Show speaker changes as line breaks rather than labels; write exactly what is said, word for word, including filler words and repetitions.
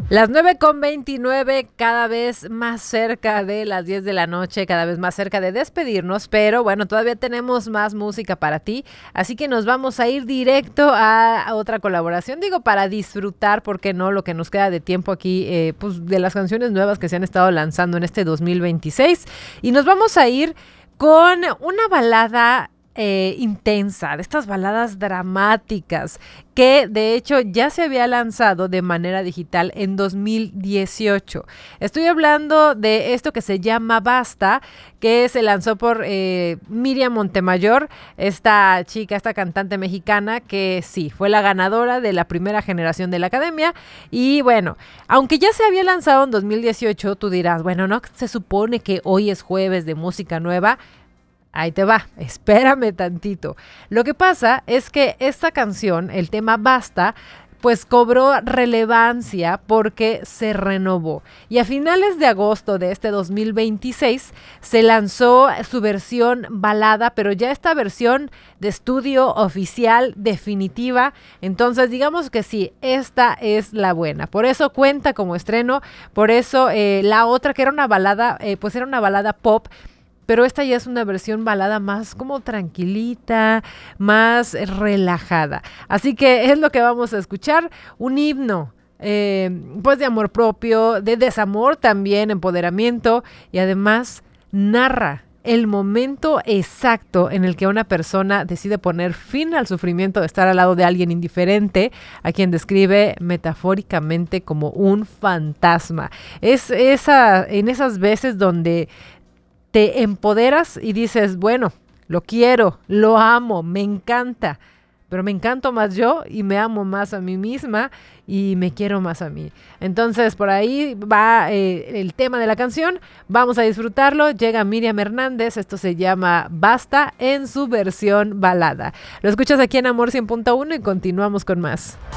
Las nueve con veintinueve, cada vez más cerca de las diez de la noche, cada vez más cerca de despedirnos, pero bueno, todavía tenemos más música para ti, así que nos vamos a ir directo a, a otra colaboración, digo, para disfrutar, ¿por qué no?, lo que nos queda de tiempo aquí, eh, pues de las canciones nuevas que se han estado lanzando en este dos mil veintiséis, y nos vamos a ir con una balada Eh, intensa, de estas baladas dramáticas que de hecho ya se había lanzado de manera digital en dos mil dieciocho. Estoy hablando de esto que se llama Basta, que se lanzó por eh, Miriam Montemayor, esta chica, esta cantante mexicana que sí, fue la ganadora de la primera generación de la academia. Y bueno, aunque ya se había lanzado en dos mil dieciocho, tú dirás, bueno, ¿no se supone que hoy es jueves de música nueva? Ahí te va, espérame tantito. Lo que pasa es que esta canción, el tema Basta, pues cobró relevancia porque se renovó. Y a finales de agosto de este dos mil veintiséis se lanzó su versión balada, pero ya esta versión de estudio oficial definitiva. Entonces digamos que sí, esta es la buena. Por eso cuenta como estreno, por eso eh, la otra que era una balada, eh, pues era una balada pop, pero esta ya es una versión balada más como tranquilita, más relajada. Así que es lo que vamos a escuchar, un himno, eh, pues de amor propio, de desamor también, empoderamiento, y además narra el momento exacto en el que una persona decide poner fin al sufrimiento de estar al lado de alguien indiferente, a quien describe metafóricamente como un fantasma. Es esa, en esas veces donde te empoderas y dices, bueno, lo quiero, lo amo, me encanta, pero me encanto más yo y me amo más a mí misma y me quiero más a mí. Entonces, por ahí va eh, el tema de la canción, vamos a disfrutarlo. Llega Miriam Hernández, esto se llama Basta en su versión balada. Lo escuchas aquí en Amor cien punto uno y continuamos con más.